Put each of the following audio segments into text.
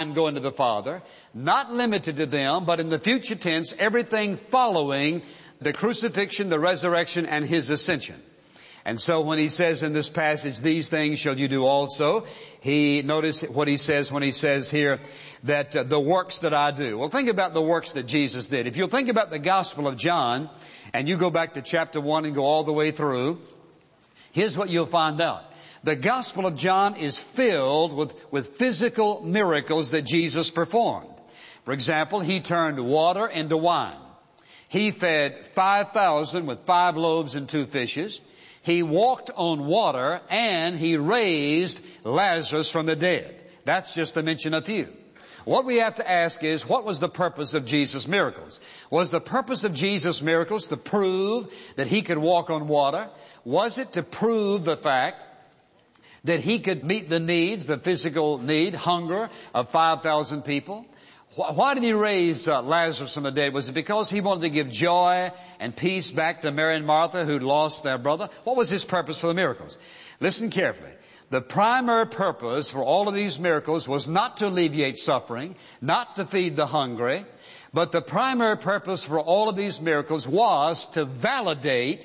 I'm going to the Father. Not limited to them, but in the future tense, everything following the crucifixion, the resurrection, and His ascension. And so when He says in this passage, these things shall you do also, notice what He says when He says here that the works that I do. Well, think about the works that Jesus did. If you'll think about the Gospel of John, and you go back to chapter 1 and go all the way through, here's what you'll find out. The Gospel of John is filled with physical miracles that Jesus performed. For example, He turned water into wine. He fed 5,000 with 5 loaves and 2 fishes. He walked on water, and He raised Lazarus from the dead. That's just to mention a few. What we have to ask is, what was the purpose of Jesus' miracles? Was the purpose of Jesus' miracles to prove that He could walk on water? Was it to prove the fact that He could meet the needs, the physical need, hunger of 5,000 people? Why did He raise Lazarus from the dead? Was it because He wanted to give joy and peace back to Mary and Martha who'd lost their brother? What was His purpose for the miracles? Listen carefully. The primary purpose for all of these miracles was not to alleviate suffering, not to feed the hungry, but the primary purpose for all of these miracles was to validate,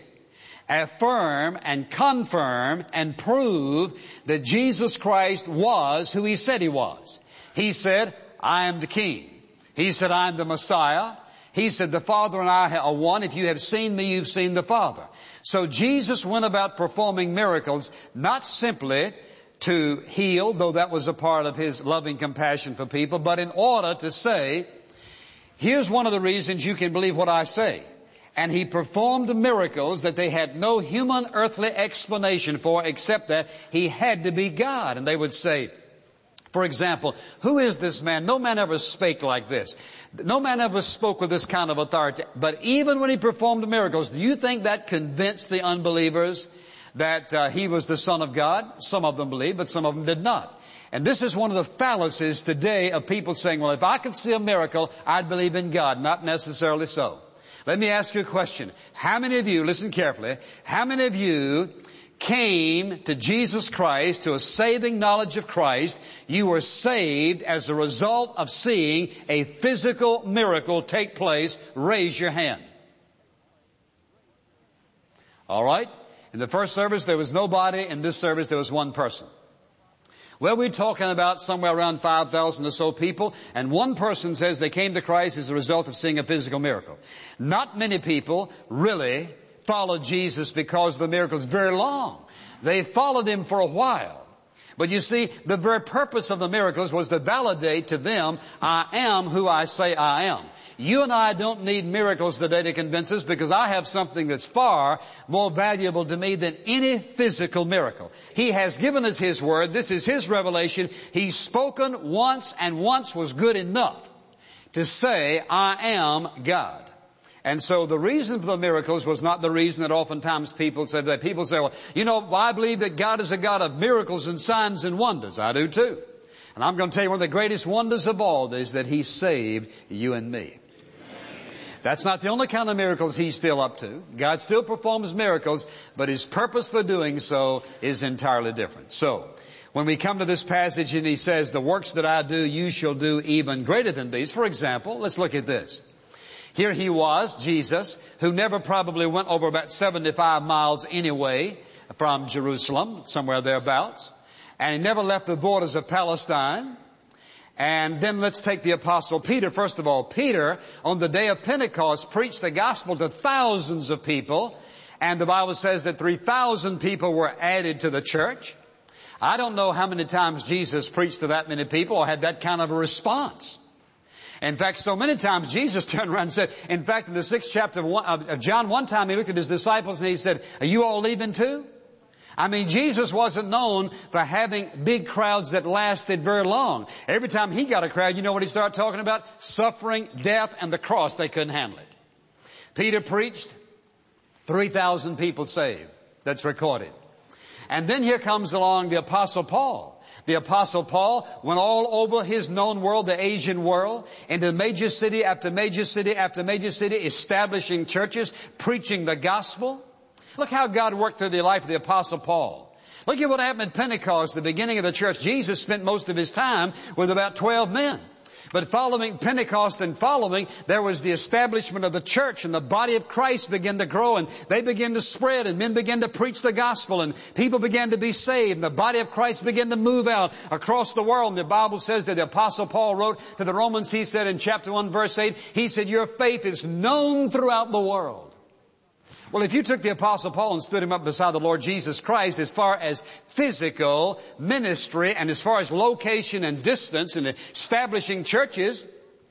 affirm, and confirm, and prove that Jesus Christ was who He said He was. He said, I am the King. He said, I am the Messiah. He said, the Father and I are one. If you have seen me, you've seen the Father. So Jesus went about performing miracles, not simply to heal, though that was a part of His loving compassion for people, but in order to say, here's one of the reasons you can believe what I say. And He performed miracles that they had no human earthly explanation for, except that He had to be God. And they would say, for example, who is this man? No man ever spake like this. No man ever spoke with this kind of authority. But even when He performed miracles, do you think that convinced the unbelievers that He was the Son of God? Some of them believed, but some of them did not. And this is one of the fallacies today of people saying, well, if I could see a miracle, I'd believe in God. Not necessarily so. Let me ask you a question. How many of you, listen carefully, how many of you came to Jesus Christ, to a saving knowledge of Christ? You were saved as a result of seeing a physical miracle take place. Raise your hand. All right? In the first service, there was nobody. In this service, there was one person. Well, we're talking about somewhere around 5,000 or so people, and one person says they came to Christ as a result of seeing a physical miracle. Not many people really followed Jesus because the miracle is very long. They followed Him for a while. But you see, the very purpose of the miracles was to validate to them, I am who I say I am. You and I don't need miracles today to convince us, because I have something that's far more valuable to me than any physical miracle. He has given us His Word. This is His revelation. He's spoken once, and once was good enough to say, I am God. And so the reason for the miracles was not the reason that oftentimes people say that. People say, well, you know, I believe that God is a God of miracles and signs and wonders. I do too. And I'm going to tell you one of the greatest wonders of all is that He saved you and me. That's not the only kind of miracles He's still up to. God still performs miracles, but His purpose for doing so is entirely different. So, when we come to this passage and He says, the works that I do, you shall do even greater than these. For example, let's look at this. Here He was, Jesus, who never probably went over about 75 miles anyway from Jerusalem, somewhere thereabouts. And He never left the borders of Palestine. And then let's take the Apostle Peter. First of all, Peter, on the day of Pentecost, preached the gospel to thousands of people. And the Bible says that 3,000 people were added to the church. I don't know how many times Jesus preached to that many people or had that kind of a response. In fact, so many times Jesus turned around and said, in fact, in the 6th chapter of John, one time He looked at His disciples and He said, are you all leaving too? I mean, Jesus wasn't known for having big crowds that lasted very long. Every time He got a crowd, you know what He started talking about? Suffering, death, and the cross. They couldn't handle it. Peter preached, 3,000 people saved. That's recorded. And then here comes along the Apostle Paul. The Apostle Paul went all over his known world, the Asian world, into major city after major city after major city, establishing churches, preaching the gospel. Look how God worked through the life of the Apostle Paul. Look at what happened at Pentecost, the beginning of the church. Jesus spent most of his time with about 12 men. But following Pentecost and following, there was the establishment of the church, and the body of Christ began to grow, and they began to spread, and men began to preach the gospel, and people began to be saved, and the body of Christ began to move out across the world. And the Bible says that the Apostle Paul wrote to the Romans, he said in chapter 1 verse 8, he said, your faith is known throughout the world. Well, if you took the Apostle Paul and stood him up beside the Lord Jesus Christ, as far as physical ministry and as far as location and distance and establishing churches,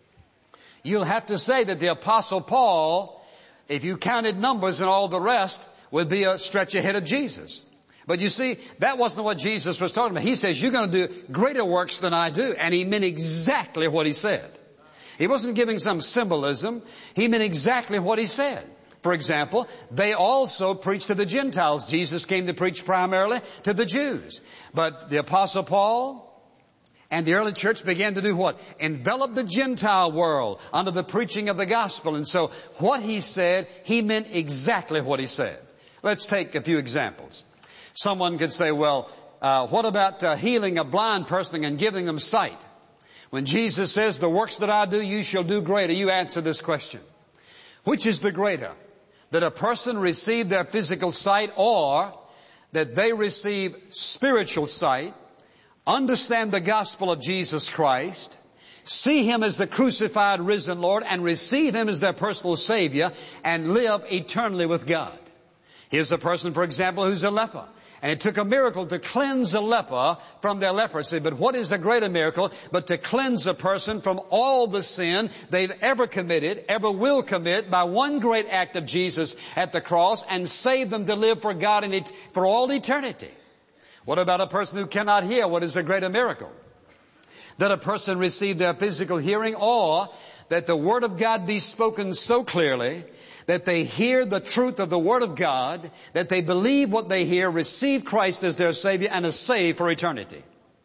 you'll have to say that the Apostle Paul, if you counted numbers and all the rest, would be a stretch ahead of Jesus. But you see, that wasn't what Jesus was talking about. He says, you're going to do greater works than I do. And he meant exactly what he said. He wasn't giving some symbolism. He meant exactly what he said. For example, they also preached to the Gentiles. Jesus came to preach primarily to the Jews. But the Apostle Paul and the early church began to do what? Envelop the Gentile world under the preaching of the gospel. And so what he said, he meant exactly what he said. Let's take a few examples. Someone could say, well, what about healing a blind person and giving them sight? When Jesus says, the works that I do, you shall do greater. You answer this question. Which is the greater? That a person receive their physical sight, or that they receive spiritual sight, understand the gospel of Jesus Christ, see Him as the crucified, risen Lord, and receive Him as their personal Savior, and live eternally with God. Here's a person, for example, who's a leper. And it took a miracle to cleanse a leper from their leprosy. But what is the greater miracle but to cleanse a person from all the sin they've ever committed, ever will commit, by one great act of Jesus at the cross, and save them to live for God for all eternity? What about a person who cannot hear? What is the greater miracle? That a person receive their physical hearing, or that the Word of God be spoken so clearly that they hear the truth of the Word of God, that they believe what they hear, receive Christ as their Savior, and are saved for eternity.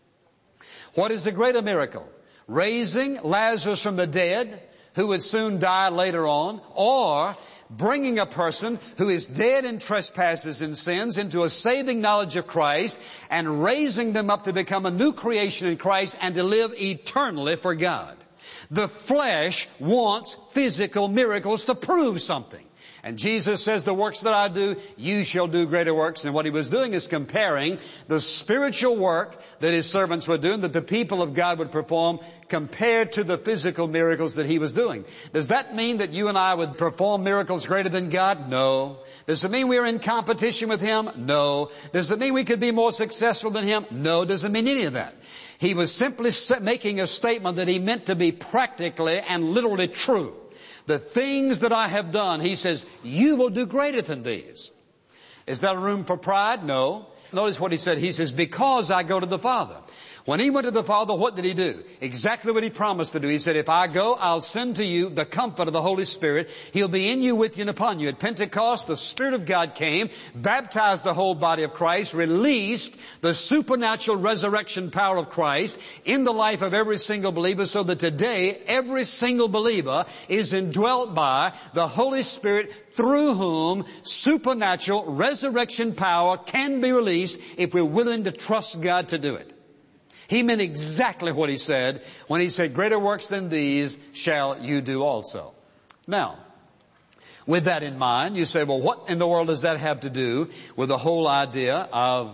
What is the greater miracle? Raising Lazarus from the dead, who would soon die later on, or bringing a person who is dead in trespasses and sins into a saving knowledge of Christ, and raising them up to become a new creation in Christ and to live eternally for God. The flesh wants physical miracles to prove something. And Jesus says, the works that I do, you shall do greater works. And what he was doing is comparing the spiritual work that his servants were doing, that the people of God would perform, compared to the physical miracles that he was doing. Does that mean that you and I would perform miracles greater than God? No. Does it mean we're in competition with him? No. Does it mean we could be more successful than him? No. Doesn't mean any of that. He was simply making a statement that he meant to be practically and literally true. The things that I have done, he says, you will do greater than these. Is that a room for pride? No. Notice what he said. He says, because I go to the Father. When he went to the Father, what did he do? Exactly what he promised to do. He said, if I go, I'll send to you the comfort of the Holy Spirit. He'll be in you, with you, and upon you. At Pentecost, the Spirit of God came, baptized the whole body of Christ, released the supernatural resurrection power of Christ in the life of every single believer, so that today every single believer is indwelt by the Holy Spirit, through whom supernatural resurrection power can be released if we're willing to trust God to do it. He meant exactly what he said when he said, greater works than these shall you do also. Now, with that in mind, you say, well, what in the world does that have to do with the whole idea of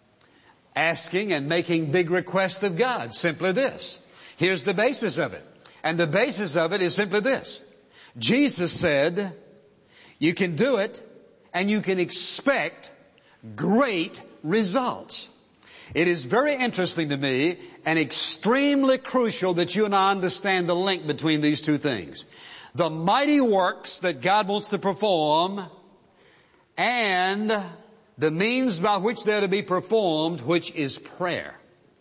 asking and making big requests of God? Simply this. Here's the basis of it. And the basis of it is simply this. Jesus said, you can do it and you can expect great results. It is very interesting to me and extremely crucial that you and I understand the link between these two things. The mighty works that God wants to perform and the means by which they're to be performed, which is prayer.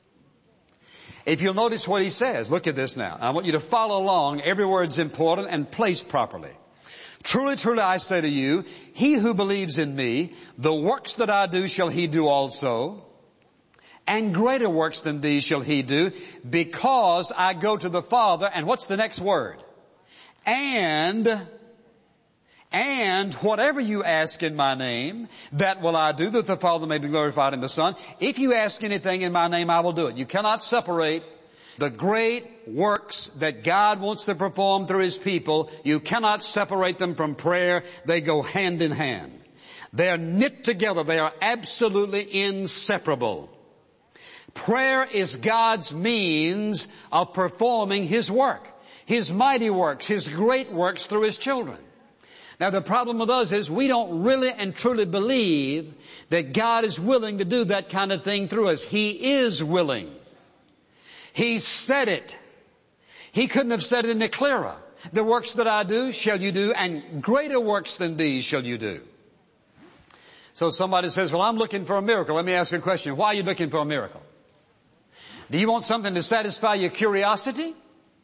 If you'll notice what he says, look at this now. I want you to follow along. Every word's important and placed properly. Truly, truly, I say to you, he who believes in me, the works that I do shall he do also. And greater works than these shall he do, because I go to the Father. And what's the next word? And And whatever you ask in my name, that will I do, that the Father may be glorified in the Son. If you ask anything in my name, I will do it. You cannot separate the great works that God wants to perform through His people. You cannot separate them from prayer. They go hand in hand. They are knit together. They are absolutely inseparable. Prayer is God's means of performing His work, His mighty works, His great works through His children. Now the problem with us is we don't really and truly believe that God is willing to do that kind of thing through us. He is willing. He said it. He couldn't have said it any clearer. The works that I do shall you do, and greater works than these shall you do. So somebody says, well, I'm looking for a miracle. Let me ask you a question. Why are you looking for a miracle? Do you want something to satisfy your curiosity?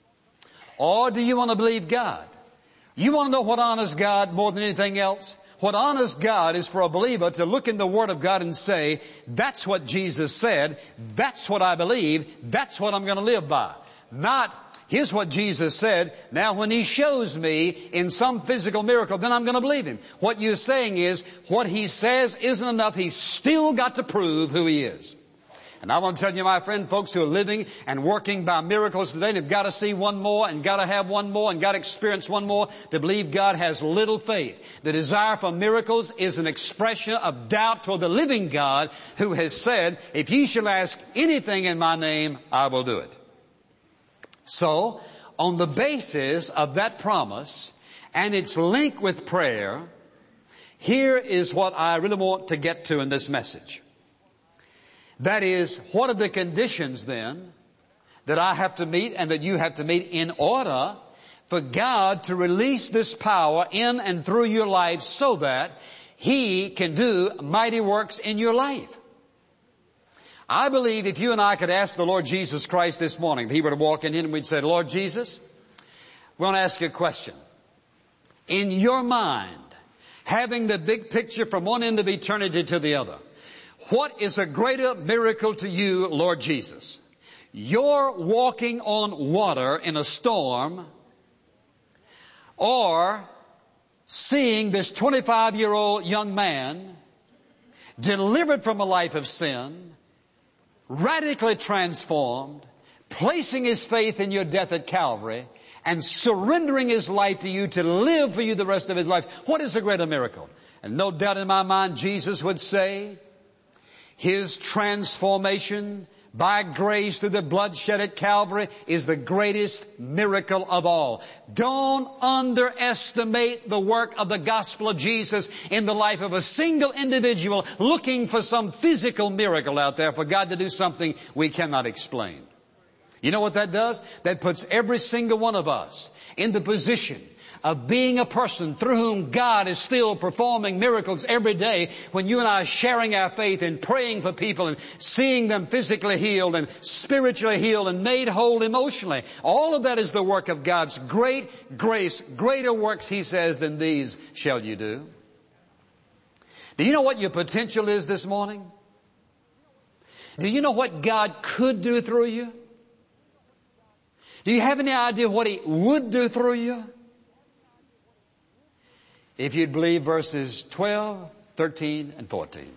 Or do you want to believe God? You want to know what honors God more than anything else? What honors God is for a believer to look in the Word of God and say, that's what Jesus said, that's what I believe, that's what I'm going to live by. Not, here's what Jesus said, now when He shows me in some physical miracle, then I'm going to believe Him. What you're saying is, what He says isn't enough, He's still got to prove who He is. And I want to tell you, my friend, folks who are living and working by miracles today, they've got to see one more and got to have one more and got to experience one more to believe God has little faith. The desire for miracles is an expression of doubt toward the living God who has said, if ye shall ask anything in my name, I will do it. So, on the basis of that promise and its link with prayer, here is what I really want to get to in this message. That is, what are the conditions then that I have to meet and that you have to meet in order for God to release this power in and through your life so that He can do mighty works in your life? I believe if you and I could ask the Lord Jesus Christ this morning, if He were to walk in here and we'd say, Lord Jesus, we want to ask you a question. In your mind, having the big picture from one end of eternity to the other, what is a greater miracle to you, Lord Jesus? You're walking on water in a storm, or seeing this 25-year-old young man delivered from a life of sin, radically transformed, placing his faith in your death at Calvary, and surrendering his life to you to live for you the rest of his life. What is a greater miracle? And no doubt in my mind, Jesus would say, His transformation by grace through the blood shed at Calvary is the greatest miracle of all. Don't underestimate the work of the gospel of Jesus in the life of a single individual looking for some physical miracle out there for God to do something we cannot explain. You know what that does? That puts every single one of us in the position of being a person through whom God is still performing miracles every day when you and I are sharing our faith and praying for people and seeing them physically healed and spiritually healed and made whole emotionally. All of that is the work of God's great grace. Greater works, He says, than these shall you do. Do you know what your potential is this morning? Do you know what God could do through you? Do you have any idea what He would do through you? If you'd believe verses 12, 13, and 14.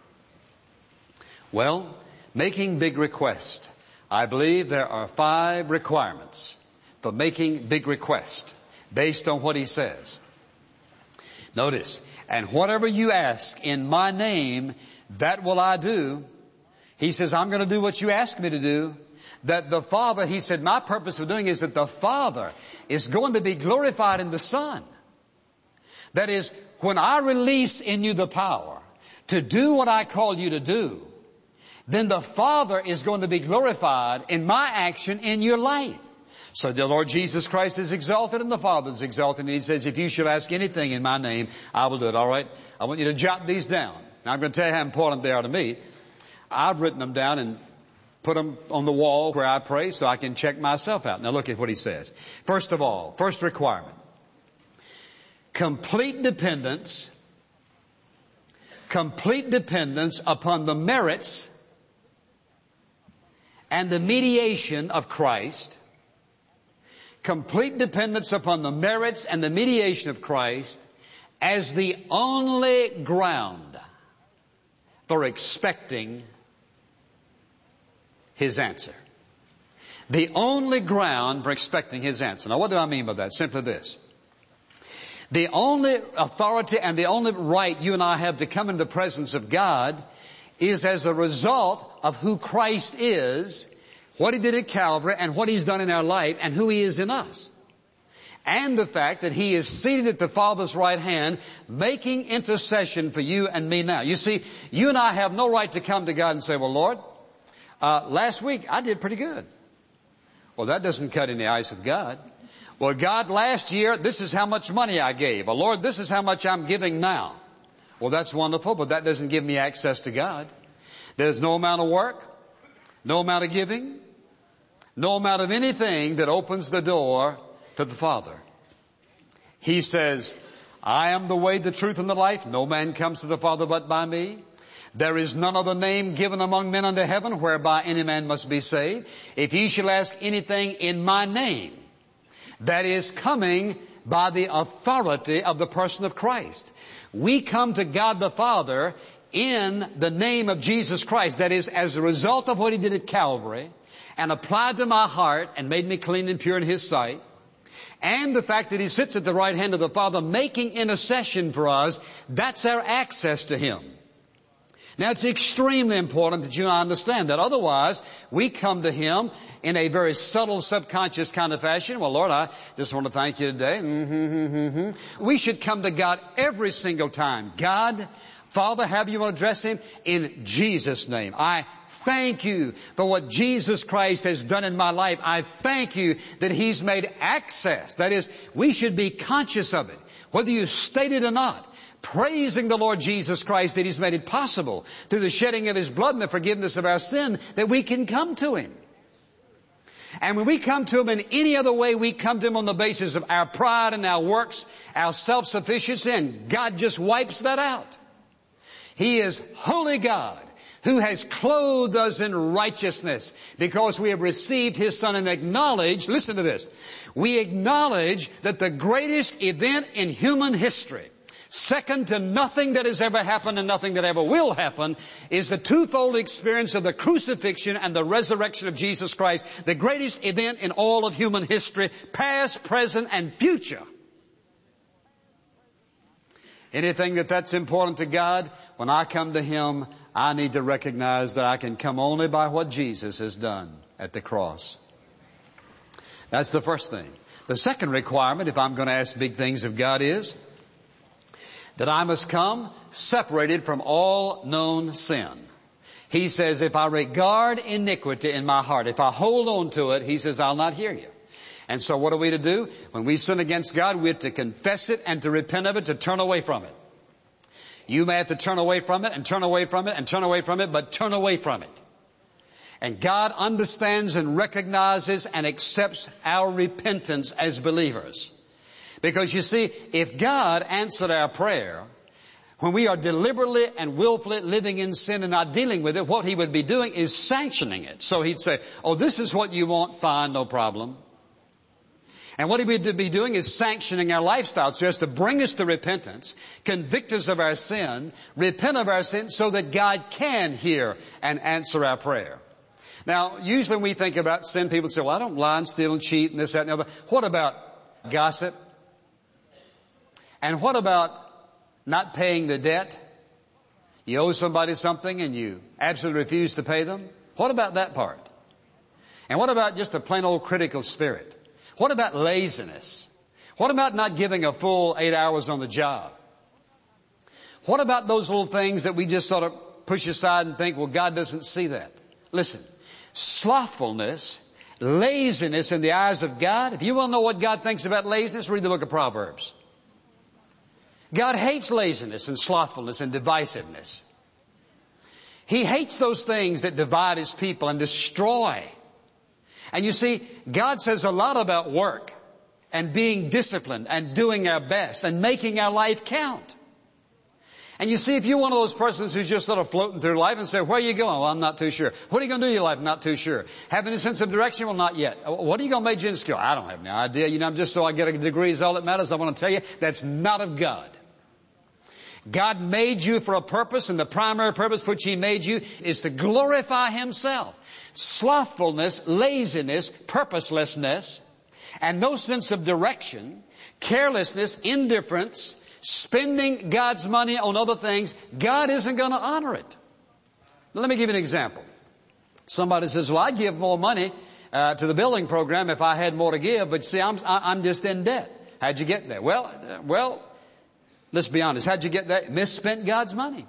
Well, making big requests. I believe there are 5 requirements for making big requests based on what He says. Notice, and whatever you ask in my name, that will I do. He says, I'm going to do what you ask me to do. That the Father, He said, my purpose of doing is that the Father is going to be glorified in the Son. That is, when I release in you the power to do what I call you to do, then the Father is going to be glorified in my action in your life. So the Lord Jesus Christ is exalted and the Father is exalted. And He says, if you shall ask anything in my name, I will do it. All right? I want you to jot these down. Now I'm going to tell you how important they are to me. I've written them down and put them on the wall where I pray so I can check myself out. Now look at what He says. First of all, first requirement. Complete dependence upon the merits and the mediation of Christ. Complete dependence upon the merits and the mediation of Christ as the only ground for expecting His answer. The only ground for expecting His answer. Now, what do I mean by that? Simply this. The only authority and the only right you and I have to come into the presence of God is as a result of who Christ is, what He did at Calvary, and what He's done in our life, and who He is in us. And the fact that He is seated at the Father's right hand, making intercession for you and me now. You see, you and I have no right to come to God and say, well, Lord, last week I did pretty good. Well, that doesn't cut any ice with God. Well, God, last year, this is how much money I gave. Well, Lord, this is how much I'm giving now. Well, that's wonderful, but that doesn't give me access to God. There's no amount of work, no amount of giving, no amount of anything that opens the door to the Father. He says, I am the way, the truth, and the life. No man comes to the Father but by me. There is none other name given among men under heaven whereby any man must be saved. If ye shall ask anything in my name, that is coming by the authority of the person of Christ. We come to God the Father in the name of Jesus Christ. That is, as a result of what He did at Calvary and applied to my heart and made me clean and pure in His sight. And the fact that He sits at the right hand of the Father making intercession for us, that's our access to Him. Now, it's extremely important that you and I understand that. Otherwise, we come to Him in a very subtle, subconscious kind of fashion. Well, Lord, I just want to thank you today. We should come to God every single time. God, Father, have you address Him in Jesus' name. I thank you for what Jesus Christ has done in my life. I thank you that He's made access. That is, we should be conscious of it, whether you state it or not. Praising the Lord Jesus Christ that He's made it possible through the shedding of His blood and the forgiveness of our sin that we can come to Him. And when we come to Him in any other way, we come to Him on the basis of our pride and our works, our self-sufficiency, and God just wipes that out. He is holy God who has clothed us in righteousness because we have received His Son and acknowledge, listen to this, we acknowledge that the greatest event in human history, second to nothing that has ever happened and nothing that ever will happen, is the twofold experience of the crucifixion and the resurrection of Jesus Christ, the greatest event in all of human history, past, present, and future. Anything that's important to God, when I come to Him, I need to recognize that I can come only by what Jesus has done at the cross. That's the first thing. The second requirement, if I'm going to ask big things of God, is that I must come separated from all known sin. He says, if I regard iniquity in my heart, if I hold on to it, He says, I'll not hear you. And so what are we to do? When we sin against God, we have to confess it and to repent of it, to turn away from it. You may have to turn away from it and turn away from it and turn away from it, but turn away from it. And God understands and recognizes and accepts our repentance as believers. Because you see, if God answered our prayer, when we are deliberately and willfully living in sin and not dealing with it, what He would be doing is sanctioning it. So He'd say, oh, this is what you want, fine, no problem. And what He would be doing is sanctioning our lifestyle. So He has to bring us to repentance, convict us of our sin, repent of our sin, so that God can hear and answer our prayer. Now, usually when we think about sin, people say, well, I don't lie and steal and cheat and this, that, and the other. What about gossip? And what about not paying the debt? You owe somebody something and you absolutely refuse to pay them. What about that part? And what about just a plain old critical spirit? What about laziness? What about not giving a full 8 hours on the job? What about those little things that we just sort of push aside and think, well, God doesn't see that? Listen, slothfulness, laziness in the eyes of God. If you want to know what God thinks about laziness, read the book of Proverbs. God hates laziness and slothfulness and divisiveness. He hates those things that divide His people and destroy. And you see, God says a lot about work and being disciplined and doing our best and making our life count. And you see, if you're one of those persons who's just sort of floating through life and say, where are you going? Well, I'm not too sure. What are you going to do in your life? I'm not too sure. Have any sense of direction? Well, not yet. What are you going to major in school? I don't have any idea. I'm just so I get a degree is all that matters. I want to tell you, that's not of God. God made you for a purpose, and the primary purpose for which He made you is to glorify Himself. Slothfulness, laziness, purposelessness, and no sense of direction, carelessness, indifference, spending God's money on other things, God isn't going to honor it. Now, let me give you an example. Somebody says, well, I'd give more money to the building program if I had more to give, but see, I'm just in debt. How'd you get there? Well, let's be honest. How'd you get that? Misspent God's money.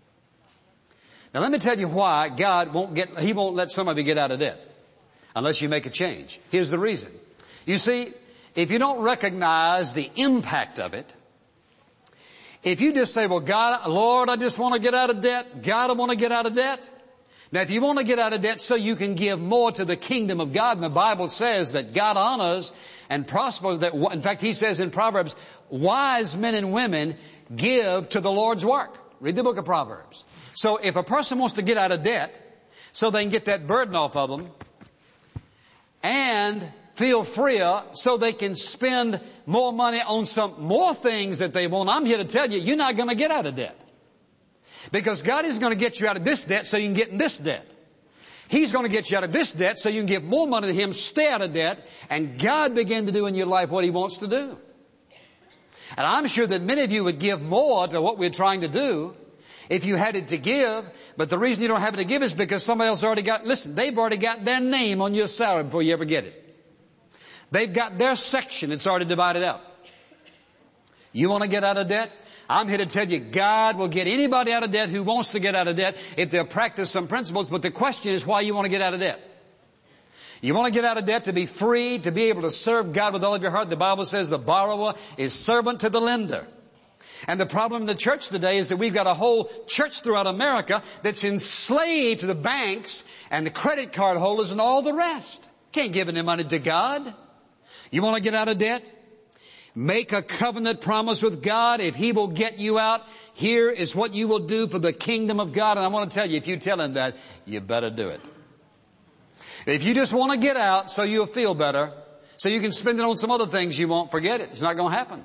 Now let me tell you why God He won't let some of you get out of debt unless you make a change. Here's the reason. You see, if you don't recognize the impact of it, if you just say, well, God, Lord, I just want to get out of debt. God, I want to get out of debt. Now, if you want to get out of debt so you can give more to the kingdom of God, and the Bible says that God honors and prospers, that, in fact, He says in Proverbs, wise men and women give to the Lord's work. Read the book of Proverbs. So if a person wants to get out of debt so they can get that burden off of them and feel freer so they can spend more money on some more things that they want, I'm here to tell you, you're not going to get out of debt. Because God is going to get you out of this debt so you can get in this debt. He's going to get you out of this debt so you can give more money to Him, stay out of debt, and God begin to do in your life what He wants to do. And I'm sure that many of you would give more to what we're trying to do if you had it to give, but the reason you don't have it to give is because somebody else already they've already got their name on your salary before you ever get it. They've got their section, it's already divided up. You want to get out of debt? I'm here to tell you, God will get anybody out of debt who wants to get out of debt if they'll practice some principles. But the question is why you want to get out of debt. You want to get out of debt to be free, to be able to serve God with all of your heart. The Bible says the borrower is servant to the lender. And the problem in the church today is that we've got a whole church throughout America that's enslaved to the banks and the credit card holders and all the rest. Can't give any money to God. You want to get out of debt? Make a covenant promise with God. If He will get you out, here is what you will do for the kingdom of God. And I want to tell you, if you tell Him that, you better do it. If you just want to get out so you'll feel better, so you can spend it on some other things you want, forget it. It's not going to happen.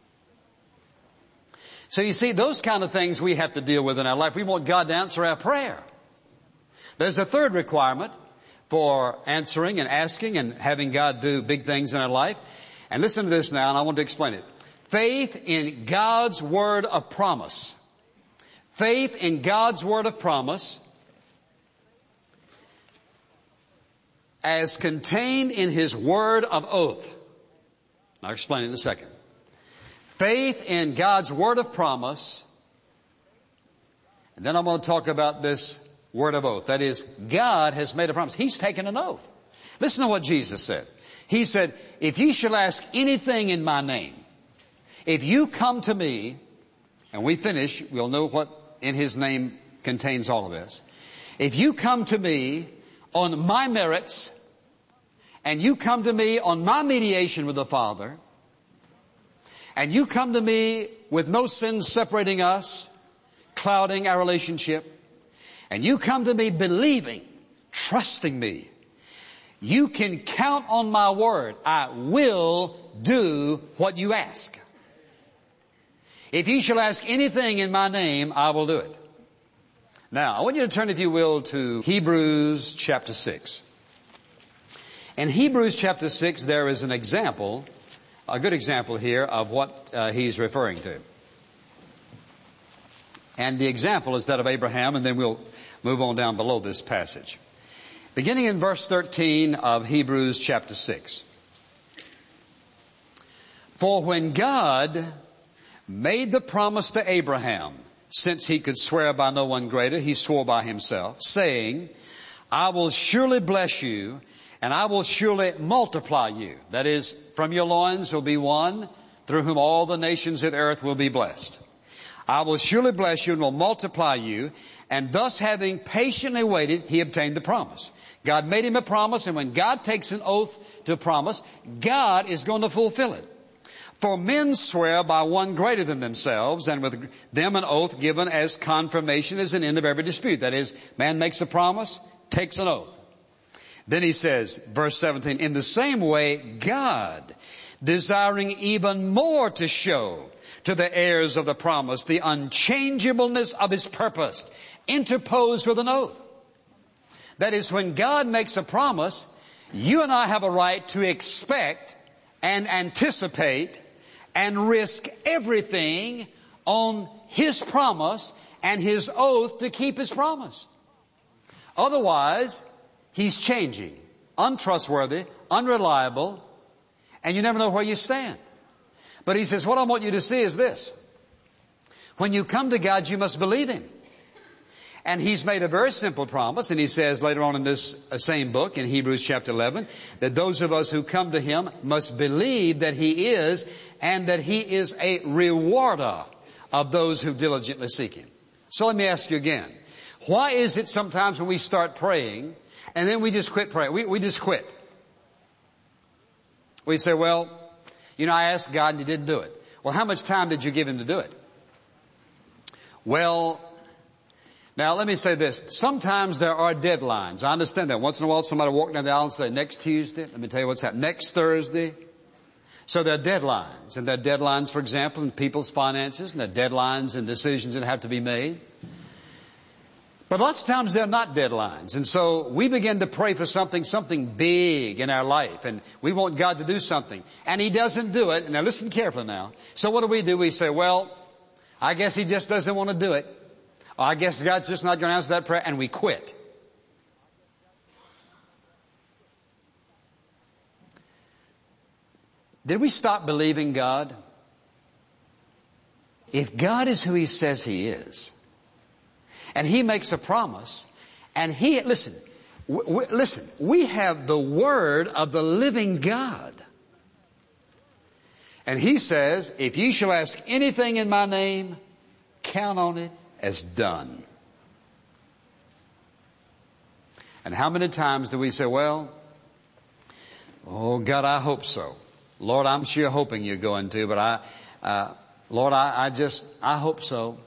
So you see, those kind of things we have to deal with in our life. We want God to answer our prayer. There's a third requirement for answering and asking and having God do big things in our life. And listen to this now, and I want to explain it. Faith in God's word of promise. Faith in God's word of promise as contained in His word of oath. I'll explain it in a second. Faith in God's word of promise. And then I'm going to talk about this word of oath. That is, God has made a promise. He's taken an oath. Listen to what Jesus said. He said, if ye shall ask anything in my name, if you come to me, and we finish, we'll know what in His name contains all of this. If you come to me on my merits, and you come to me on my mediation with the Father, and you come to me with no sin separating us, clouding our relationship, and you come to me believing, trusting me, you can count on my word. I will do what you ask. If you shall ask anything in my name, I will do it. Now, I want you to turn, if you will, to Hebrews chapter 6. In Hebrews chapter 6, there is an example, a good example here of what he's referring to. And the example is that of Abraham, and then we'll move on down below this passage. Beginning in verse 13 of Hebrews chapter 6. For when God made the promise to Abraham, since He could swear by no one greater, He swore by Himself, saying, I will surely bless you, and I will surely multiply you. That is, from your loins will be one, through whom all the nations of the earth will be blessed. I will surely bless you and will multiply you. And thus, having patiently waited, he obtained the promise. God made him a promise, and when God takes an oath to a promise, God is going to fulfill it. For men swear by one greater than themselves, and with them an oath given as confirmation is an end of every dispute. That is, man makes a promise, takes an oath. Then he says, verse 17, in the same way, God, desiring even more to show to the heirs of the promise the unchangeableness of His purpose, interposed with an oath. That is, when God makes a promise, you and I have a right to expect and anticipate and risk everything on His promise and His oath to keep His promise. Otherwise, He's changing, untrustworthy, unreliable, and you never know where you stand. But He says, what I want you to see is this. When you come to God, you must believe Him. And He's made a very simple promise, and He says later on in this same book, in Hebrews chapter 11, that those of us who come to Him must believe that He is, and that He is a rewarder of those who diligently seek Him. So let me ask you again. Why is it sometimes when we start praying, and then we just quit praying? We just quit. We say, well, I asked God and He didn't do it. Well, how much time did you give Him to do it? Well, now let me say this. Sometimes there are deadlines. I understand that. Once in a while somebody will walk down the aisle and say, next Tuesday, let me tell you what's happening. Next Thursday. So there are deadlines. And there are deadlines, for example, in people's finances. And there are deadlines and decisions that have to be made. But lots of times they're not deadlines. And so we begin to pray for something big in our life. And we want God to do something. And He doesn't do it. And now listen carefully now. So what do? We say, well, I guess He just doesn't want to do it. Or I guess God's just not going to answer that prayer. And we quit. Did we stop believing God? If God is who He says He is, and He makes a promise, and listen, we have the Word of the living God. And He says, if ye shall ask anything in my name, count on it as done. And how many times do we say, well, oh God, I hope so. Lord, I'm sure hoping you're going to, but Lord, I hope so.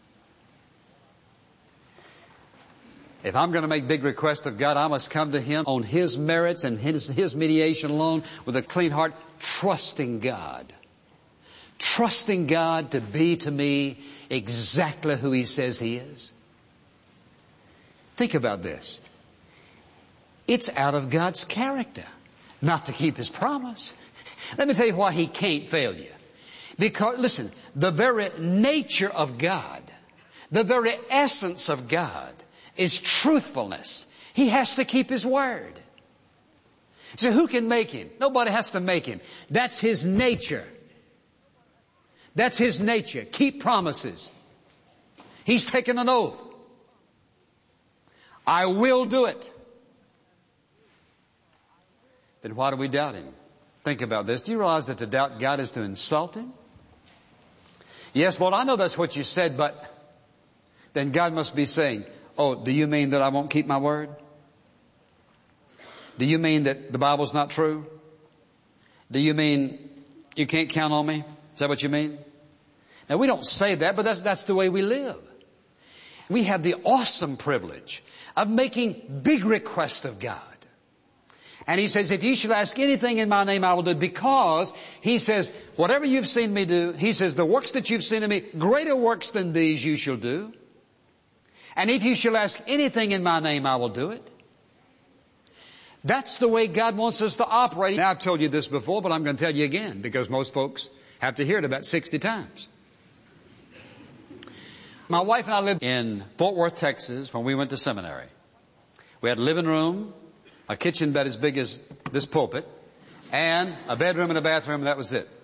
If I'm going to make big requests of God, I must come to Him on His merits and His mediation alone with a clean heart, trusting God. Trusting God to be to me exactly who He says He is. Think about this. It's out of God's character not to keep His promise. Let me tell you why He can't fail you. Because, listen, the very nature of God, the very essence of God is truthfulness. He has to keep His word. So who can make Him? Nobody has to make Him. That's His nature. That's His nature. Keep promises. He's taken an oath. I will do it. Then why do we doubt Him? Think about this. Do you realize that to doubt God is to insult Him? Yes, Lord, I know that's what you said, but then God must be saying, oh, do you mean that I won't keep my word? Do you mean that the Bible's not true? Do you mean you can't count on me? Is that what you mean? Now, we don't say that, but that's the way we live. We have the awesome privilege of making big requests of God. And He says, if you should ask anything in my name, I will do it. Because He says, whatever you've seen me do, He says, the works that you've seen in me, greater works than these you shall do. And if you shall ask anything in my name, I will do it. That's the way God wants us to operate. Now, I've told you this before, but I'm going to tell you again, because most folks have to hear it about 60 times. My wife and I lived in Fort Worth, Texas, when we went to seminary. We had a living room, a kitchen bed as big as this pulpit, and a bedroom and a bathroom, and that was it.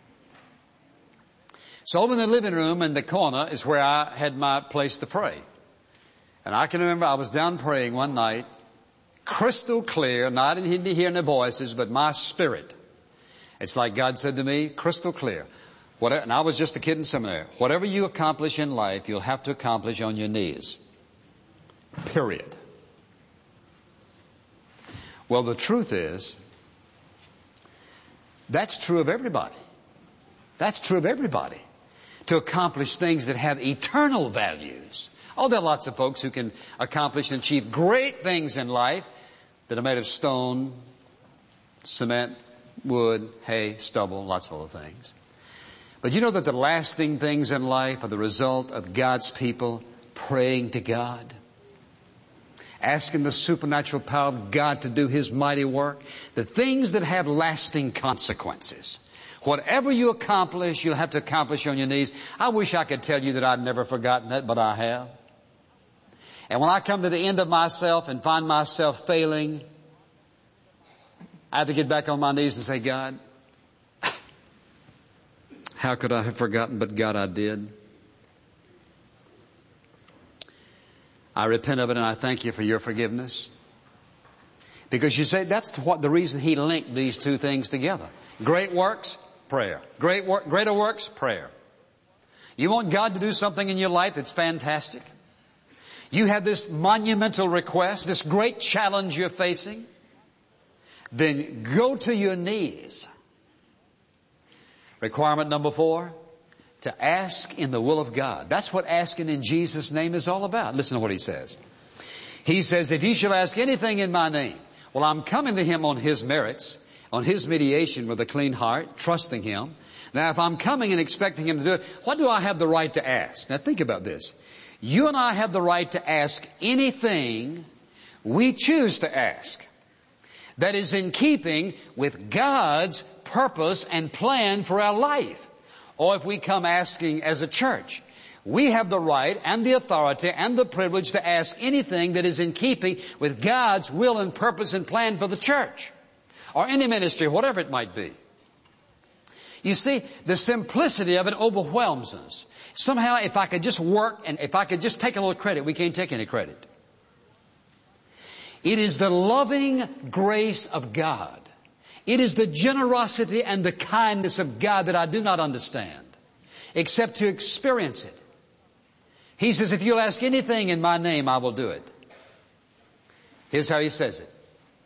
So over in the living room in the corner is where I had my place to pray. And I can remember I was down praying one night, crystal clear, not in hearing the voices, but my spirit. It's like God said to me, crystal clear. And I was just a kid in seminary. Whatever you accomplish in life, you'll have to accomplish on your knees. Period. Well, the truth is, that's true of everybody. That's true of everybody. To accomplish things that have eternal values. Oh, there are lots of folks who can accomplish and achieve great things in life, that are made of stone, cement, wood, hay, stubble, lots of other things. But you know that the lasting things in life are the result of God's people praying to God, asking the supernatural power of God to do His mighty work, the things that have lasting consequences. Whatever you accomplish, you'll have to accomplish on your knees. I wish I could tell you that I've never forgotten that, but I have. And when I come to the end of myself and find myself failing, I have to get back on my knees and say, God, how could I have forgotten? But God, I did. I repent of it and I thank you for your forgiveness. Because you say that's what the reason He linked these two things together. Great works, prayer. Greater works, prayer. You want God to do something in your life that's fantastic? You have this monumental request, this great challenge you're facing? Then go to your knees. Requirement number 4, to ask in the will of God. That's what asking in Jesus' name is all about. Listen to what He says. He says, if you shall ask anything in my name, well, I'm coming to Him on His merits, on His mediation with a clean heart, trusting Him. Now, if I'm coming and expecting Him to do it, what do I have the right to ask? Now, think about this. You and I have the right to ask anything we choose to ask that is in keeping with God's purpose and plan for our life. Or if we come asking as a church, we have the right and the authority and the privilege to ask anything that is in keeping with God's will and purpose and plan for the church or any ministry, whatever it might be. You see, the simplicity of it overwhelms us. Somehow, if I could just work and if I could just take a little credit, we can't take any credit. It is the loving grace of God. It is the generosity and the kindness of God that I do not understand, except to experience it. He says, if you'll ask anything in my name, I will do it. Here's how He says it.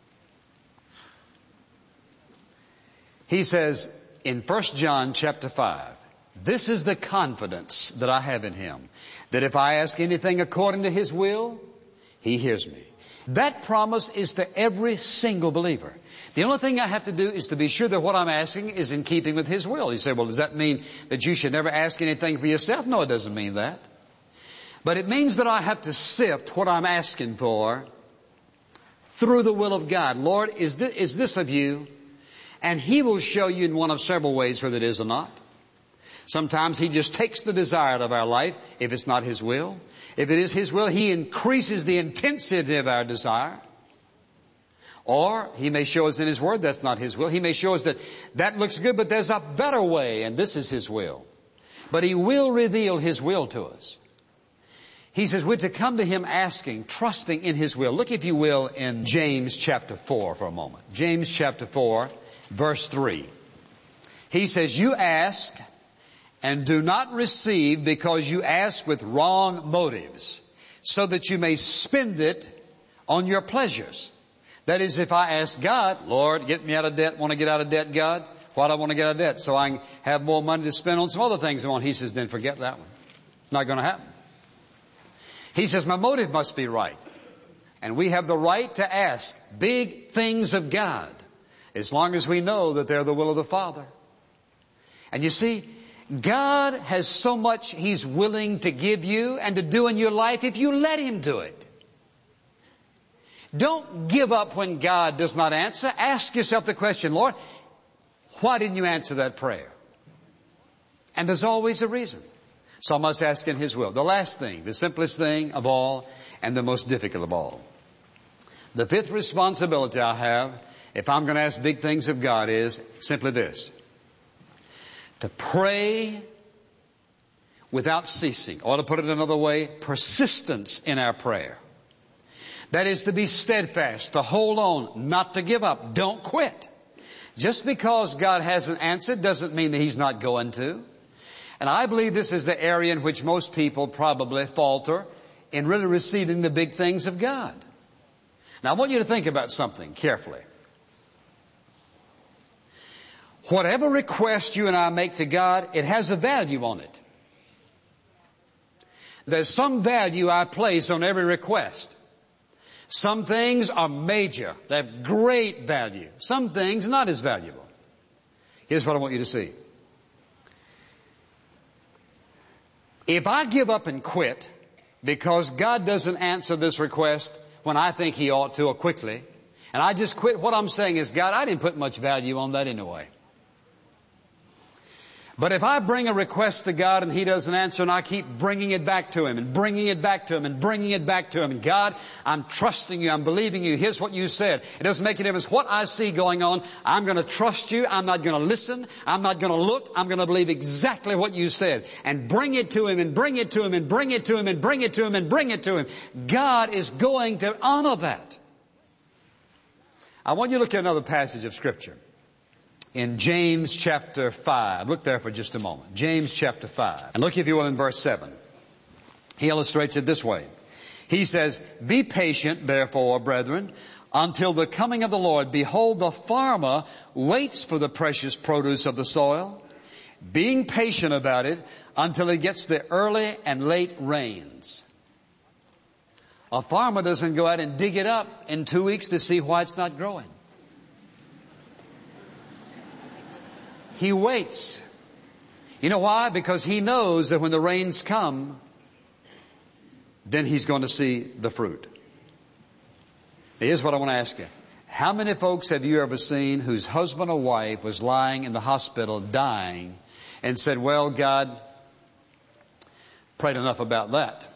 He says in 1 John chapter 5, this is the confidence that I have in Him, that if I ask anything according to His will, He hears me. That promise is to every single believer. The only thing I have to do is to be sure that what I'm asking is in keeping with His will. You say, well, does that mean that you should never ask anything for yourself? No, it doesn't mean that. But it means that I have to sift what I'm asking for through the will of God. Lord, is this of you? And He will show you in one of several ways whether it is or not. Sometimes He just takes the desire out of our life if it's not His will. If it is His will, He increases the intensity of our desire. Or He may show us in His Word that's not His will. He may show us that looks good, but there's a better way, and this is His will. But He will reveal His will to us. He says we're to come to Him asking, trusting in His will. Look, if you will, in James chapter 4 for a moment. James chapter 4, verse 3. He says, you ask and do not receive because you ask with wrong motives, so that you may spend it on your pleasures. That is, if I ask God, Lord, get me out of debt. Want to get out of debt, God? Why do I want to get out of debt? So I can have more money to spend on some other things I want. He says, then forget that one. It's not going to happen. He says, my motive must be right. And we have the right to ask big things of God, as long as we know that they're the will of the Father. And you see, God has so much He's willing to give you and to do in your life if you let Him do it. Don't give up when God does not answer. Ask yourself the question, Lord, why didn't you answer that prayer? And there's always a reason. So I must ask in His will. The last thing, the simplest thing of all, and the most difficult of all. The fifth responsibility I have, if I'm going to ask big things of God, is simply this: to pray without ceasing. Or to put it another way, persistence in our prayer. That is to be steadfast, to hold on, not to give up. Don't quit. Just because God hasn't answered doesn't mean that He's not going to. And I believe this is the area in which most people probably falter in really receiving the big things of God. Now I want you to think about something carefully. Whatever request you and I make to God, it has a value on it. There's some value I place on every request. Some things are major. They have great value. Some things not as valuable. Here's what I want you to see. If I give up and quit because God doesn't answer this request when I think He ought to or quickly, and I just quit, what I'm saying is, God, I didn't put much value on that anyway. But if I bring a request to God and He doesn't answer, and I keep bringing it back to Him and bringing it back to Him and bringing it back to Him, and God, I'm trusting You, I'm believing You, here's what You said. It doesn't make a difference what I see going on. I'm going to trust You. I'm not going to listen. I'm not going to look. I'm going to believe exactly what You said. And bring it to Him and bring it to Him and bring it to Him and bring it to Him and bring it to Him. God is going to honor that. I want you to look at another passage of Scripture. In James chapter 5. Look there for just a moment. James chapter 5. And look, if you will, in verse 7. He illustrates it this way. He says, "Be patient, therefore, brethren, until the coming of the Lord. Behold, the farmer waits for the precious produce of the soil, being patient about it until he gets the early and late rains." A farmer doesn't go out and dig it up in 2 weeks to see why it's not growing. He waits. You know why? Because he knows that when the rains come, then he's going to see the fruit. Here's what I want to ask you. How many folks have you ever seen whose husband or wife was lying in the hospital dying and said, "Well, God, prayed enough about that"?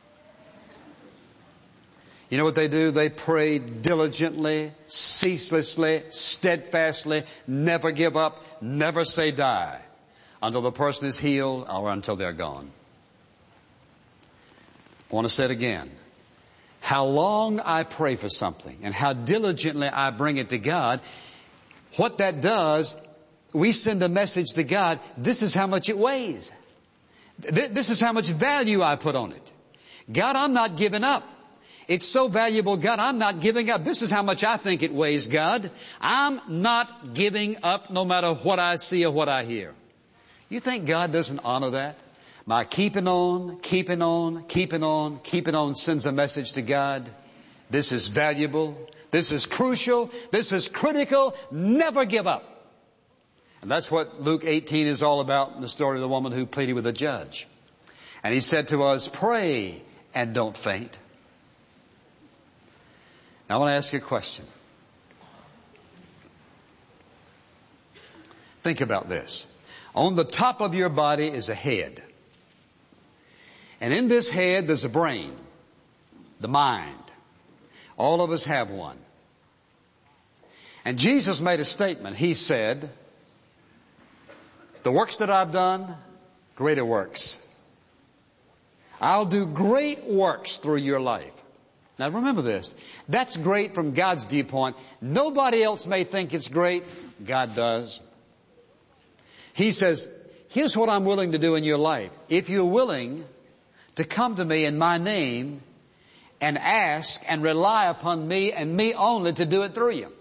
You know what they do? They pray diligently, ceaselessly, steadfastly, never give up, never say die, until the person is healed or until they're gone. I want to say it again. How long I pray for something and how diligently I bring it to God, what that does, we send a message to God, this is how much it weighs. This is how much value I put on it. God, I'm not giving up. It's so valuable, God, I'm not giving up. This is how much I think it weighs, God. I'm not giving up no matter what I see or what I hear. You think God doesn't honor that? My keeping on sends a message to God. This is valuable. This is crucial. This is critical. Never give up. And that's what Luke 18 is all about in the story of the woman who pleaded with the judge. And He said to us, pray and don't faint. Now I want to ask you a question. Think about this. On the top of your body is a head. And in this head there's a brain, the mind. All of us have one. And Jesus made a statement. He said, the works that I've done, greater works. I'll do great works through your life. Now remember this. That's great from God's viewpoint. Nobody else may think it's great. God does. He says, here's what I'm willing to do in your life. If you're willing to come to me in my name and ask and rely upon me and me only to do it through you.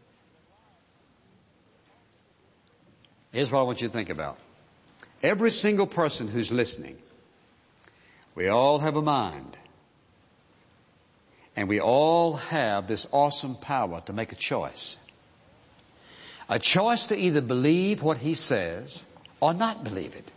Here's what I want you to think about. Every single person who's listening, we all have a mind. And we all have this awesome power to make a choice. A choice to either believe what He says or not believe it.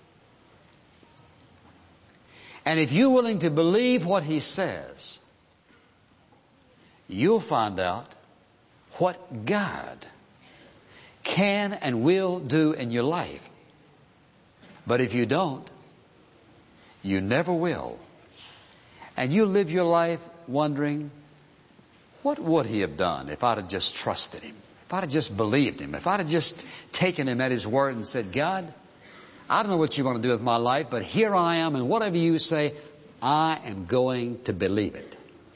And if you're willing to believe what He says, you'll find out what God can and will do in your life. But if you don't, you never will. And you live your life wondering, what would He have done if I'd have just trusted Him? If I'd have just believed Him? If I'd have just taken Him at His word and said, God, I don't know what you want to do with my life, but here I am, and whatever you say, I am going to believe it.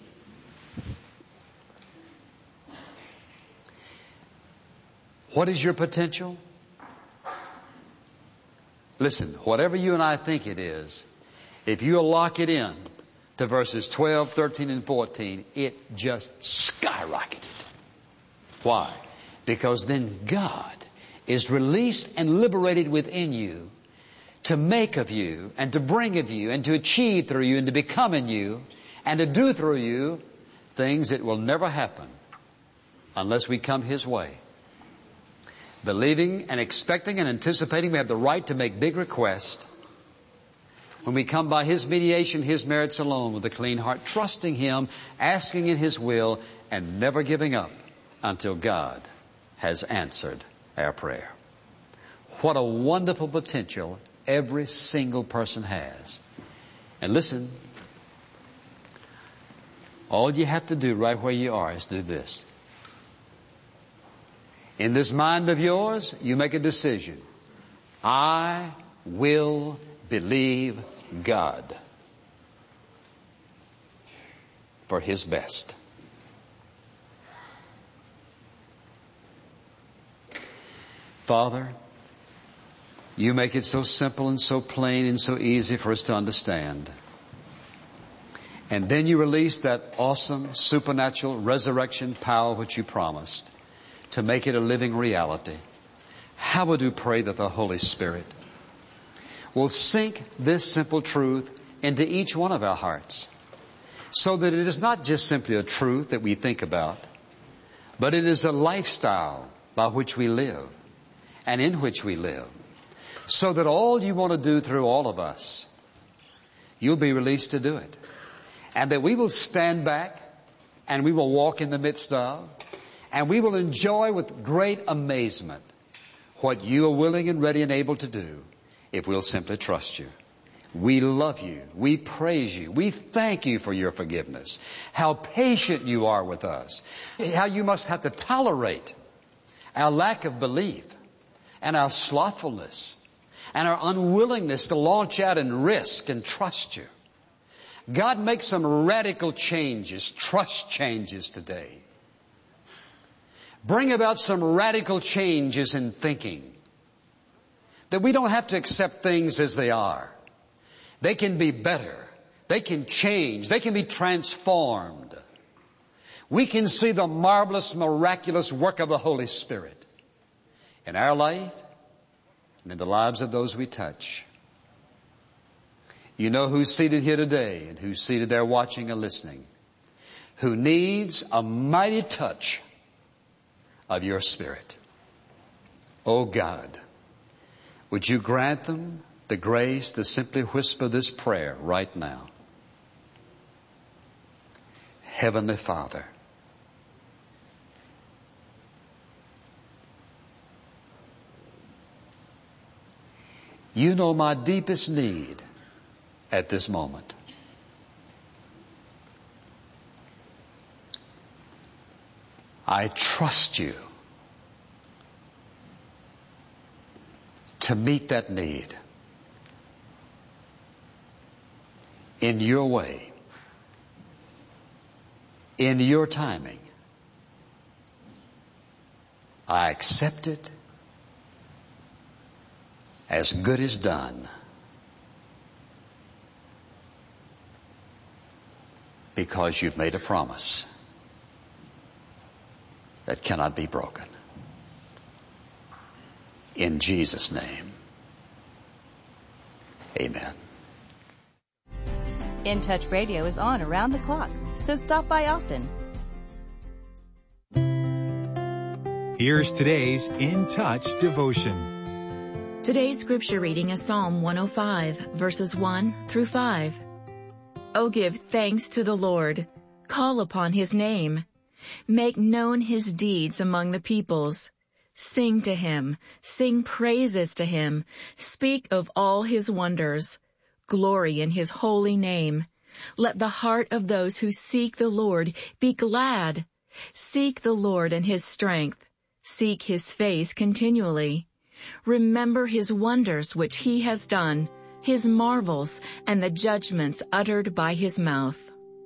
What is your potential? Listen, whatever you and I think it is, if you'll lock it in to verses 12, 13, and 14, it just skyrocketed. Why? Because then God is released and liberated within you to make of you and to bring of you and to achieve through you and to become in you and to do through you things that will never happen unless we come His way. Believing and expecting and anticipating we have the right to make big requests when we come by His mediation, His merits alone with a clean heart, trusting Him, asking in His will, and never giving up until God has answered our prayer. What a wonderful potential every single person has. And listen, all you have to do right where you are is do this. In this mind of yours, you make a decision. I will believe God for His best. Father, You make it so simple and so plain and so easy for us to understand. And then You release that awesome supernatural resurrection power which You promised to make it a living reality. How would you pray that the Holy Spirit will sink this simple truth into each one of our hearts, so that it is not just simply a truth that we think about, but it is a lifestyle by which we live and in which we live, so that all You want to do through all of us, You'll be released to do it. And that we will stand back and we will walk in the midst of, and we will enjoy with great amazement what You are willing and ready and able to do if we'll simply trust You. We love You. We praise You. We thank You for Your forgiveness. How patient You are with us. How You must have to tolerate our lack of belief and our slothfulness and our unwillingness to launch out and risk and trust You. God, make some radical changes, trust changes today. Bring about some radical changes in thinking. That we don't have to accept things as they are. They can be better. They can change. They can be transformed. We can see the marvelous, miraculous work of the Holy Spirit in our life and in the lives of those we touch. You know who's seated here today and who's seated there watching and listening, who needs a mighty touch of Your Spirit. Oh God, would You grant them the grace to simply whisper this prayer right now. Heavenly Father, You know my deepest need at this moment. I trust You to meet that need in Your way, in Your timing. I accept it as good as done, because You've made a promise that cannot be broken. In Jesus' name, amen. In Touch Radio is on around the clock, so stop by often. Here's today's In Touch devotion. Today's scripture reading is Psalm 105, verses 1 through 5. Oh, give thanks to the Lord. Call upon His name. Make known His deeds among the peoples. Sing to Him. Sing praises to Him. Speak of all His wonders. Glory in His holy name. Let the heart of those who seek the Lord be glad. Seek the Lord in His strength. Seek His face continually. Remember His wonders which He has done, His marvels, and the judgments uttered by His mouth.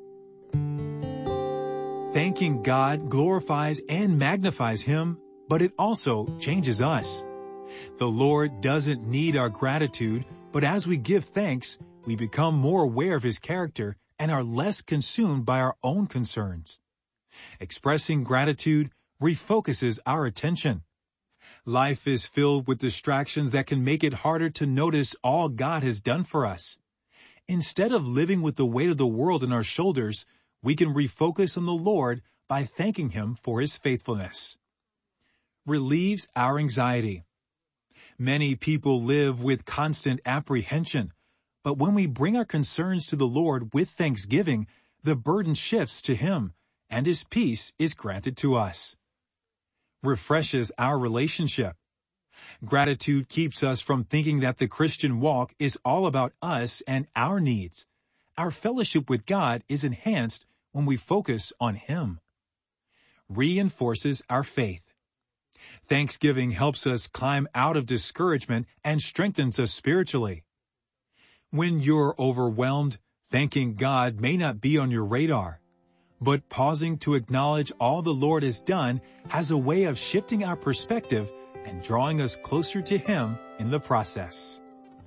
Thanking God glorifies and magnifies Him, but it also changes us. The Lord doesn't need our gratitude, but as we give thanks, we become more aware of His character and are less consumed by our own concerns. Expressing gratitude refocuses our attention. Life is filled with distractions that can make it harder to notice all God has done for us. Instead of living with the weight of the world on our shoulders, we can refocus on the Lord by thanking Him for His faithfulness. Relieves our anxiety. Many people live with constant apprehension, but when we bring our concerns to the Lord with thanksgiving, the burden shifts to Him, and His peace is granted to us. Refreshes our relationship. Gratitude keeps us from thinking that the Christian walk is all about us and our needs. Our fellowship with God is enhanced when we focus on Him. Reinforces our faith. Thanksgiving helps us climb out of discouragement and strengthens us spiritually. When you're overwhelmed, thanking God may not be on your radar, but pausing to acknowledge all the Lord has done has a way of shifting our perspective and drawing us closer to Him in the process.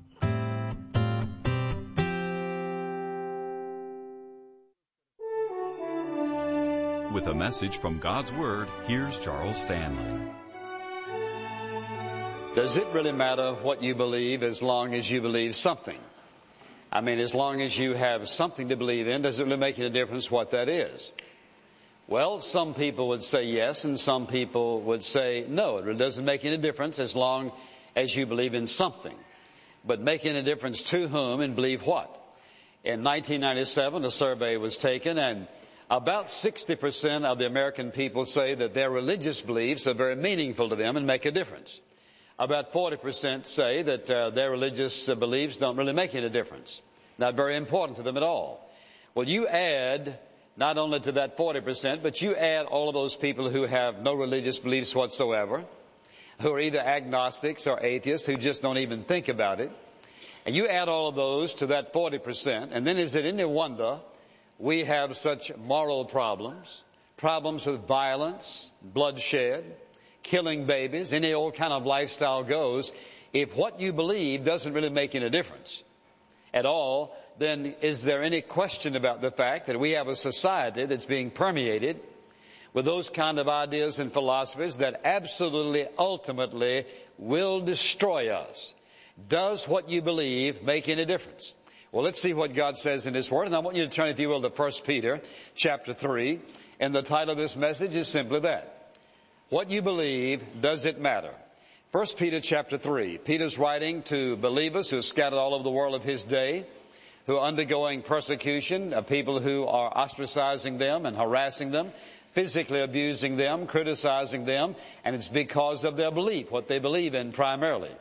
With a message from God's Word, here's Charles Stanley. Does it really matter what you believe as long as you believe something? I mean, as long as you have something to believe in, does it really make any difference what that is? Well, some people would say yes, and some people would say no. It really doesn't make any difference as long as you believe in something. But make any difference to whom and believe what? In 1997, a survey was taken, and about 60% of the American people say that their religious beliefs are very meaningful to them and make a difference. About 40% say that their religious beliefs don't really make any difference. Not very important to them at all. Well, you add not only to that 40%, but you add all of those people who have no religious beliefs whatsoever, who are either agnostics or atheists, who just don't even think about it. And you add all of those to that 40%, and then is it any wonder we have such moral problems, problems with violence, bloodshed, killing babies, any old kind of lifestyle goes? If what you believe doesn't really make any difference at all, then is there any question about the fact that we have a society that's being permeated with those kind of ideas and philosophies that absolutely, ultimately will destroy us? Does what you believe make any difference? Well, let's see what God says in His Word. And I want you to turn, if you will, to 1 Peter chapter 3. And the title of this message is simply that. What you believe, does it matter? 1 Peter chapter 3. Peter's writing to believers who are scattered all over the world of his day, who are undergoing persecution, of people who are ostracizing them and harassing them, physically abusing them, criticizing them, and it's because of their belief, what they believe in primarily.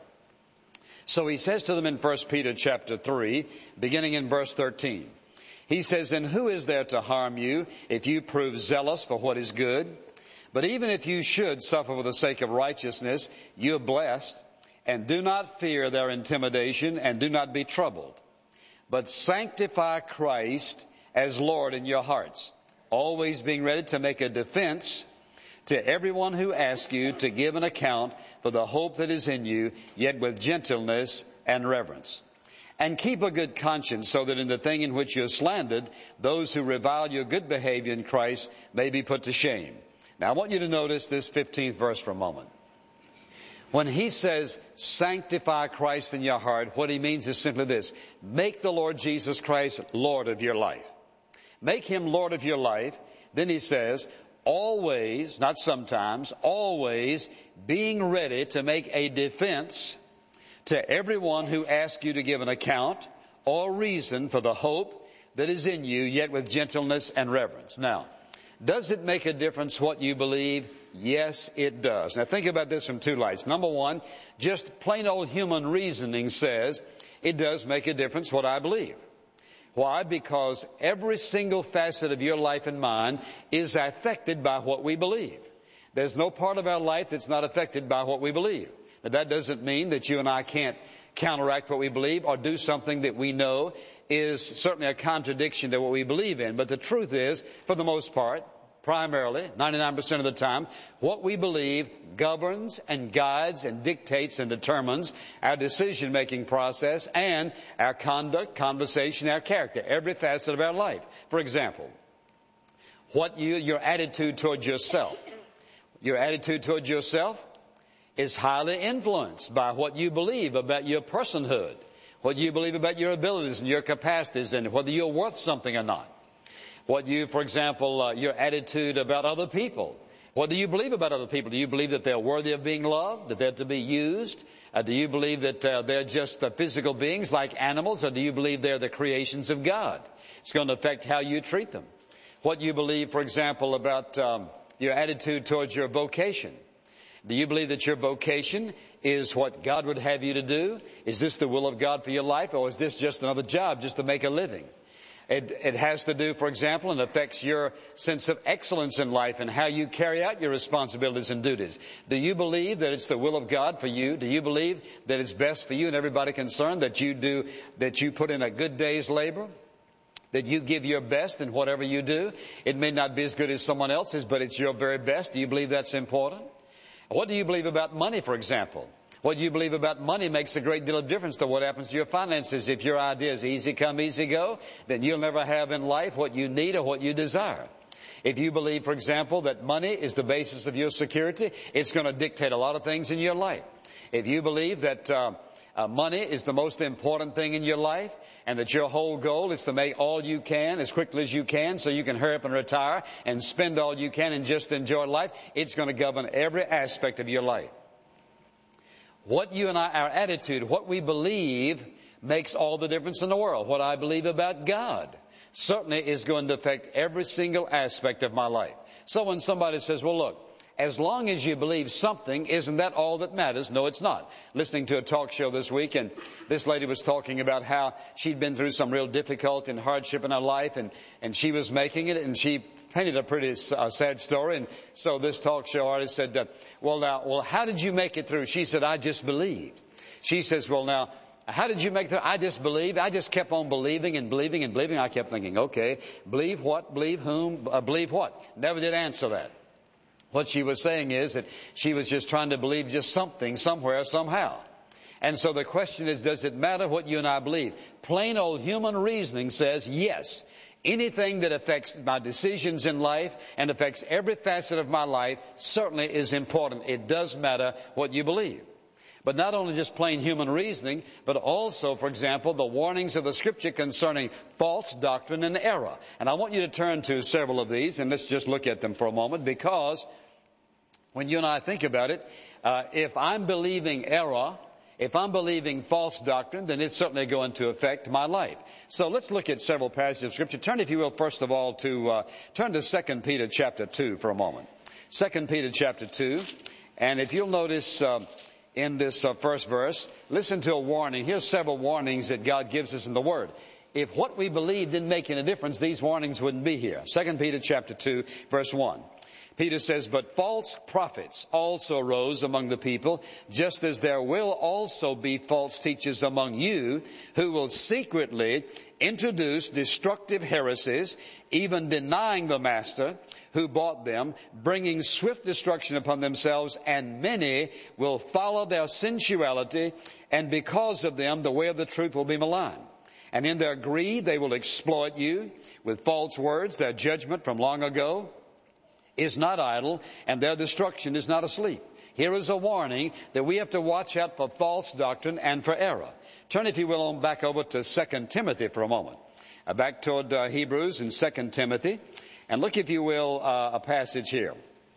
So he says to them in 1 Peter chapter 3, beginning in verse 13, he says, "And who is there to harm you if you prove zealous for what is good? But even if you should suffer for the sake of righteousness, you are blessed, and do not fear their intimidation, and do not be troubled. But sanctify Christ as Lord in your hearts, always being ready to make a defense to everyone who asks you to give an account for the hope that is in you, yet with gentleness and reverence. And keep a good conscience, so that in the thing in which you are slandered, those who revile your good behavior in Christ may be put to shame." Now I want you to notice this 15th verse for a moment. When he says, sanctify Christ in your heart, what he means is simply this. Make the Lord Jesus Christ Lord of your life. Make Him Lord of your life. Then he says, always, not sometimes, always being ready to make a defense to everyone who asks you to give an account or reason for the hope that is in you, yet with gentleness and reverence. Now, does it make a difference what you believe? Yes, it does. Now think about this from two lights. Number one, just plain old human reasoning says it does make a difference what I believe. Why? Because every single facet of your life and mine is affected by what we believe. There's no part of our life that's not affected by what we believe. Now, that doesn't mean that you and I can't counteract what we believe or do something that we know is certainly a contradiction to what we believe in. But the truth is, for the most part, primarily, 99% of the time, what we believe governs and guides and dictates and determines our decision-making process and our conduct, conversation, our character, every facet of our life. For example, your attitude towards yourself. Your attitude towards yourself is highly influenced by what you believe about your personhood, what you believe about your abilities and your capacities, and whether you're worth something or not. What you, for example, your attitude about other people. What do you believe about other people? Do you believe that they're worthy of being loved, that they're to be used? Do you believe that they're just physical beings like animals, or do you believe they're the creations of God? It's going to affect how you treat them. What you believe, for example, about your attitude towards your vocation. Do you believe that your vocation is what God would have you to do? Is this the will of God for your life, or is this just another job just to make a living? It has to do, for example, and affects your sense of excellence in life and how you carry out your responsibilities and duties. Do you believe that it's the will of God for you? Do you believe that it's best for you and everybody concerned that you put in a good day's labor? That you give your best in whatever you do? It may not be as good as someone else's, but it's your very best. Do you believe that's important? What do you believe about money, for example? What you believe about money makes a great deal of difference to what happens to your finances. If your idea is easy come, easy go, then you'll never have in life what you need or what you desire. If you believe, for example, that money is the basis of your security, it's going to dictate a lot of things in your life. If you believe that money is the most important thing in your life, and that your whole goal is to make all you can as quickly as you can so you can hurry up and retire and spend all you can and just enjoy life, it's going to govern every aspect of your life. What you and I, our attitude, what we believe makes all the difference in the world. What I believe about God certainly is going to affect every single aspect of my life. So when somebody says, well, look, as long as you believe something, isn't that all that matters? No, it's not. Listening to a talk show this week, and this lady was talking about how she'd been through some real difficulty and hardship in her life, and she was making it, and she painted a pretty sad story. And so this talk show artist said, well, how did you make it through? She said, I just believed. She says, well, now, how did you make it through? I just believed. I just kept on believing and believing and believing. I kept thinking, okay, believe what? Believe whom? Believe what? Never did answer that. What she was saying is that she was just trying to believe just something, somewhere, somehow. And so the question is, does it matter what you and I believe? Plain old human reasoning says yes. Anything that affects my decisions in life and affects every facet of my life certainly is important. It does matter what you believe. But not only just plain human reasoning, but also, for example, the warnings of the Scripture concerning false doctrine and error. And I want you to turn to several of these, and let's just look at them for a moment, because when you and I think about it, if I'm believing error, if I'm believing false doctrine, then it's certainly going to affect my life. So let's look at several passages of Scripture. Turn, if you will, first of all, turn to 2 Peter chapter 2 for a moment. 2 Peter chapter 2. And if you'll notice in this first verse, listen to a warning. Here's several warnings that God gives us in the Word. If what we believe didn't make any difference, these warnings wouldn't be here. 2 Peter chapter 2, verse 1. Peter says, but false prophets also arose among the people, just as there will also be false teachers among you, who will secretly introduce destructive heresies, even denying the master who bought them, bringing swift destruction upon themselves, and many will follow their sensuality, and because of them the way of the truth will be maligned. And in their greed they will exploit you with false words. Their judgment from long ago is not idle, and their destruction is not asleep. Here is a warning that we have to watch out for false doctrine and for error. Turn, if you will, on back over to 2 Timothy for a moment. Back toward Hebrews and 2 Timothy. And look, if you will, a passage here.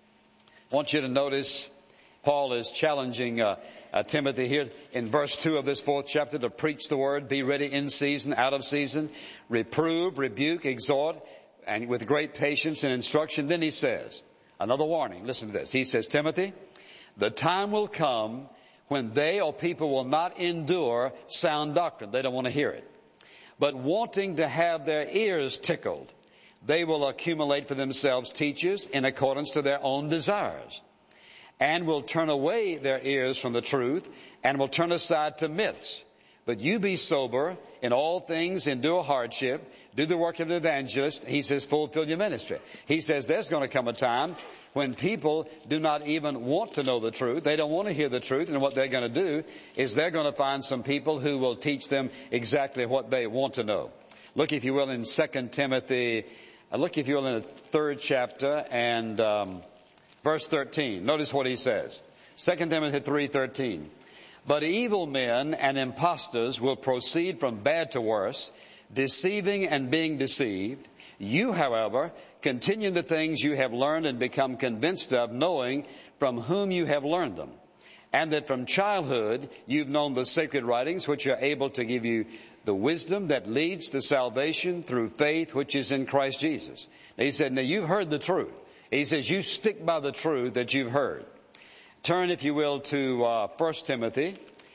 I want you to notice Paul is challenging Timothy here in verse 2 of this 4th chapter to preach the word, be ready in season, out of season, reprove, rebuke, exhort, and with great patience and instruction. Then he says, another warning, listen to this. He says, Timothy, the time will come when they or people will not endure sound doctrine. They don't want to hear it. But wanting to have their ears tickled, they will accumulate for themselves teachers in accordance to their own desires, and will turn away their ears from the truth, and will turn aside to myths. But you be sober, in all things endure hardship, do the work of an evangelist. He says, fulfill your ministry. He says there's going to come a time when people do not even want to know the truth. They don't want to hear the truth. And what they're going to do is they're going to find some people who will teach them exactly what they want to know. Look, if you will, in 2 Timothy, look, if you will, in the 3rd chapter and verse 13. Notice what he says. 2 Timothy 3:13. But evil men and impostors will proceed from bad to worse, deceiving and being deceived. You, however, continue in the things you have learned and become convinced of, knowing from whom you have learned them, and that from childhood you've known the sacred writings, which are able to give you the wisdom that leads to salvation through faith which is in Christ Jesus. He said, now you've heard the truth. He says, you stick by the truth that you've heard. Turn, if you will, to 1 Timothy